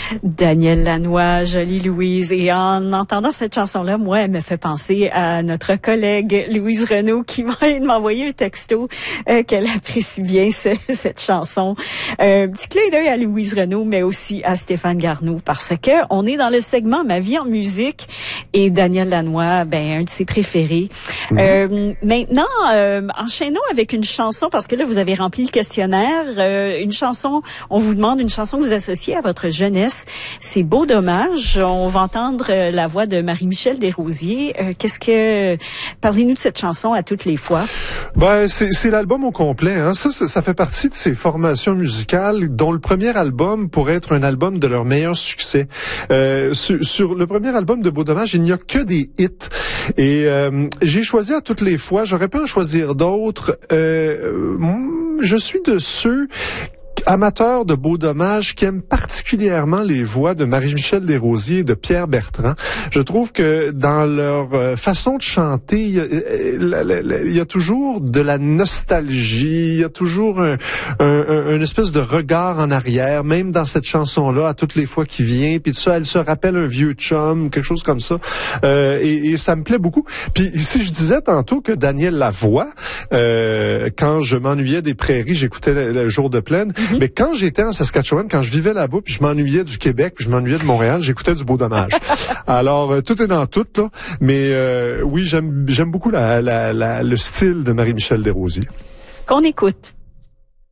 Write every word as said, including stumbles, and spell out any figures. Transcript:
Daniel Lanois, Jolie Louise. Et en entendant cette chanson-là, moi, elle me fait penser à notre collègue Louise Renaud qui m'a envoyé un texto euh, qu'elle apprécie bien ce, cette chanson. Un euh, petit clin d'œil à Louise Renaud, mais aussi à Stéphane Garneau, parce que on est dans le segment Ma vie en musique et Daniel Lanois, ben un de ses préférés. Mm-hmm. Euh, maintenant, euh, enchaînons avec une chanson, parce que là, vous avez rempli le questionnaire. Euh, une chanson, on vous demande une chanson que vous associez à votre jeunesse. C'est Beau dommage. On va entendre euh, la voix de Marie-Michel Desrosiers. Euh, qu'est-ce que... Parlez-nous de cette chanson à toutes les fois. Ben, c'est, c'est l'album au complet. Hein. Ça, ça, ça fait partie de ces formations musicales dont le premier album pourrait être un album de leur meilleur succès. Euh, sur, sur le premier album de Beau dommage, il n'y a que des hits. Et euh, j'ai choisi à toutes les fois, j'aurais pu en choisir d'autres. Euh, je suis de ceux amateurs de Beau dommage qui aiment particulièrement les voix de Marie-Michel Desrosiers et de Pierre Bertrand. Je trouve que dans leur façon de chanter, il y a, il y a toujours de la nostalgie, il y a toujours un, un, un espèce de regard en arrière, même dans cette chanson-là, à toutes les fois qu'il vient, puis tout ça, elle se rappelle un vieux chum, quelque chose comme ça, euh, et, et ça me plaît beaucoup. Puis si je disais tantôt que Daniel Lavoie, euh, quand je m'ennuyais des prairies, j'écoutais le, le Jour de plaine. Mm-hmm. Mais quand j'étais en Saskatchewan, quand je vivais là-bas, puis je m'ennuyais du Québec, puis je m'ennuyais de Montréal, j'écoutais du Beau dommage. Alors, euh, tout est dans tout, là. Mais euh, oui, j'aime j'aime beaucoup la, la, la, le style de Marie-Michel Desrosiers. Qu'on écoute.